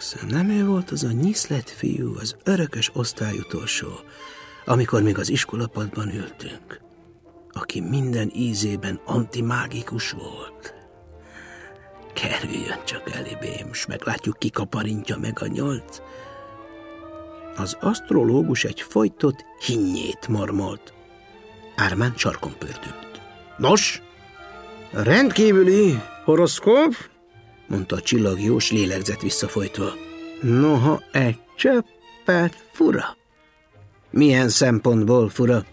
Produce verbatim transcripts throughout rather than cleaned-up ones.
emlékszem, nem ő volt az a nyiszlet fiú, az örökös osztályutolsó, amikor még az iskolapadban ültünk, aki minden ízében antimágikus volt. Kerüljön csak elébém, s meglátjuk, ki kaparintja meg a nyolc. Az asztrológus egy folytott hinnyét marmolt. Ármán sarkon pördült. Nos, rendkívüli horoszkóp, mondta a csillagjós lélegzet visszafolytva. Noha egy csöppet fura. Milyen szempontból fura?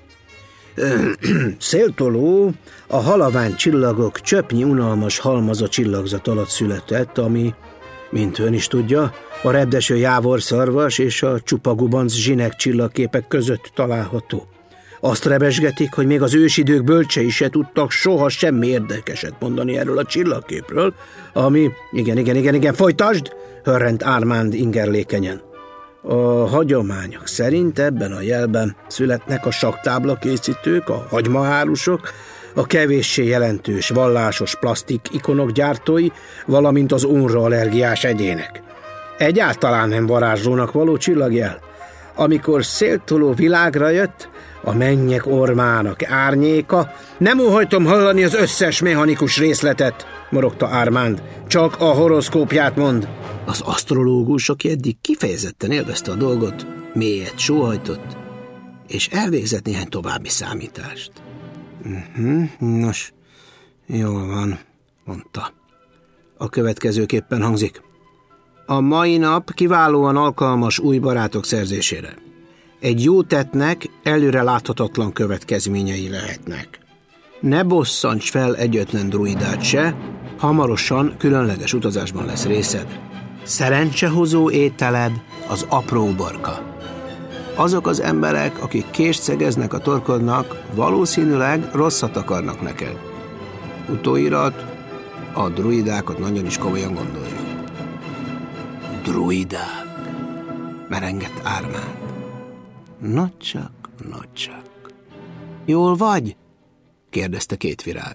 Széltoló a halavány csillagok csöpnyi unalmas halmaza csillagzat alatt született, ami, mint ön is tudja, a repdeső jávorszarvas és a csupagubanc zsinek csillagképek között található. Azt rebesgetik, hogy még az ősidők bölcsei se tudtak soha semmi érdekeset mondani erről a csillagképről, ami... Igen, igen, igen, igen, folytasd! Hörrent Ármánd ingerlékenyen. A hagyományok szerint ebben a jelben születnek a sakktábla készítők, a hagymahárusok, a kevéssé jelentős vallásos plastik ikonok gyártói, valamint az ónra allergiás egyének. Egyáltalán nem varázslónak való csillagjel. Amikor széltoló világra jött, a mennyek ormának árnyéka, nem óhajtom hallani az összes mechanikus részletet, morogta Ármánd, csak a horoszkópját mond. Az asztrológus, aki eddig kifejezetten élvezte a dolgot, mélyet sóhajtott, és elvégzett néhány további számítást. Uh-huh, nos, jól van, mondta. A következőképpen hangzik. A mai nap kiválóan alkalmas új barátok szerzésére. Egy jó tettnek előre láthatatlan következményei lehetnek. Ne bosszants fel egyetlen druidát se, hamarosan különleges utazásban lesz részed. Szerencsehozó ételed az apró uborka. Azok az emberek, akik kést szegeznek a torkodnak, valószínűleg rosszat akarnak neked. Utóirat, a druidákat nagyon is komolyan gondoljuk. Druidák, merengett Ármánd. Nagycsak, nagycsak. Jól vagy? kérdezte Kétvirág.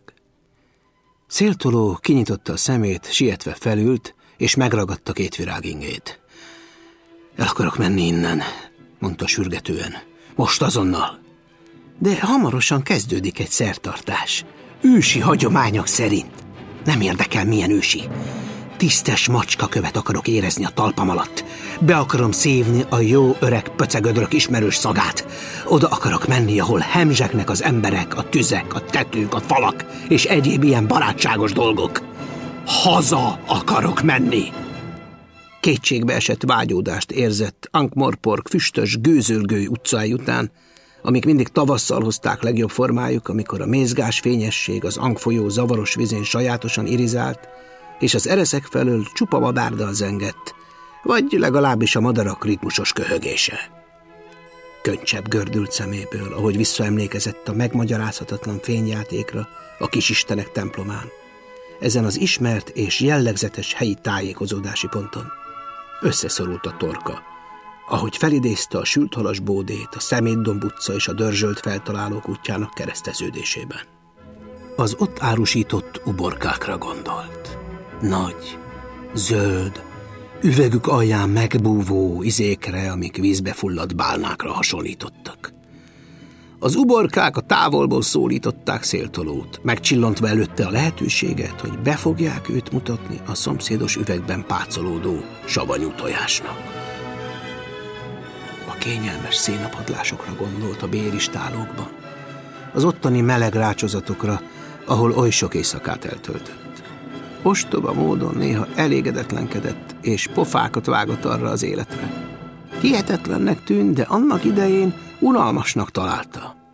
Széltoló kinyitotta a szemét, sietve felült, és megragadta Kétvirág ingét. El akarok menni innen, mondta sürgetően. Most azonnal. De hamarosan kezdődik egy szertartás. Ősi hagyományok szerint. Nem érdekel, milyen ősi. Tisztes macskakövet akarok érezni a talpam alatt. Be akarom szívni a jó öreg pöcegödrök ismerős szagát. Oda akarok menni, ahol hemzsegnek az emberek, a tüzek, a tetők, a falak, és egyéb ilyen barátságos dolgok. Haza akarok menni! Kétségbe esett vágyódást érzett Ankh-Morpork füstös, gőzölgő utcái után, amik mindig tavasszal hozták legjobb formájuk, amikor a mézgás fényesség az Ankh folyó zavaros vizén sajátosan irizált, és az ereszek felől csupa madárdal zengett, vagy legalábbis a madarak ritmusos köhögése. Köncsebb gördült szeméből, ahogy visszaemlékezett a megmagyarázhatatlan fényjátékra a kisistenek templomán, ezen az ismert és jellegzetes helyi tájékozódási ponton. Összeszorult a torka, ahogy felidézte a sülthalas bódét a Szemétdomb utca és a dörzsölt feltalálók útjának kereszteződésében. Az ott árusított uborkákra gondolt. Nagy, zöld, üvegük alján megbúvó izékre, amik vízbe fulladt bálnákra hasonlítottak. Az uborkák a távolból szólították Széltolót, megcsillantva előtte a lehetőséget, hogy be fogják őt mutatni a szomszédos üvegben pácolódó savanyú tojásnak. A kényelmes szénapadlásokra gondolt a béristálókban, az ottani meleg rácsozatokra, ahol oly sok éjszakát eltöltött. Ostoba módon néha elégedetlenkedett, és pofákat vágott arra az életre. Hihetetlennek tűnt, de annak idején unalmasnak találta.